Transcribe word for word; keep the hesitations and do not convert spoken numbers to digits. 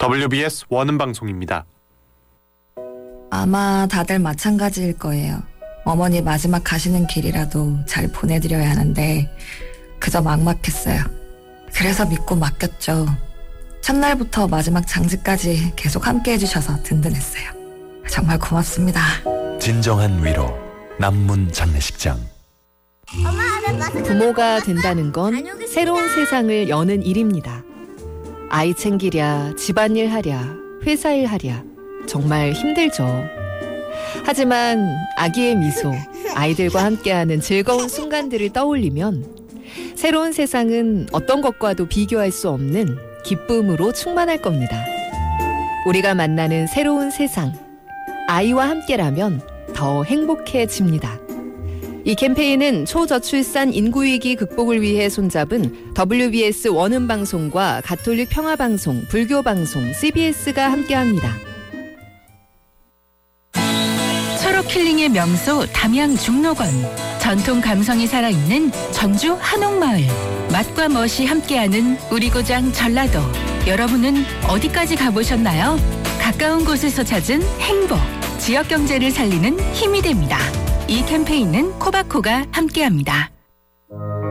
더블유비에스 원음 방송입니다. 아마 다들 마찬가지일 거예요. 어머니 마지막 가시는 길이라도 잘 보내드려야 하는데 그저 막막했어요. 그래서 믿고 맡겼죠. 첫날부터 마지막 장지까지 계속 함께 해주셔서 든든했어요. 정말 고맙습니다. 진정한 위로, 남문 장례식장. 부모가 된다는 건 새로운 세상을 여는 일입니다. 아이 챙기랴, 집안일 하랴, 회사일 하랴 정말 힘들죠. 하지만 아기의 미소, 아이들과 함께하는 즐거운 순간들을 떠올리면 새로운 세상은 어떤 것과도 비교할 수 없는 기쁨으로 충만할 겁니다. 우리가 만나는 새로운 세상, 아이와 함께라면 더 행복해집니다. 이 캠페인은 초저출산 인구위기 극복을 위해 손잡은 더블유비에스 원음방송과 가톨릭 평화방송, 불교방송, 씨비에스가 함께합니다. 철옥 힐링의 명소 담양 중록원, 전통 감성이 살아있는 전주 한옥마을, 맛과 멋이 함께하는 우리 고장 전라도. 여러분은 어디까지 가보셨나요? 가까운 곳에서 찾은 행복, 지역 경제를 살리는 힘이 됩니다. 이 캠페인은 코바코가 함께합니다.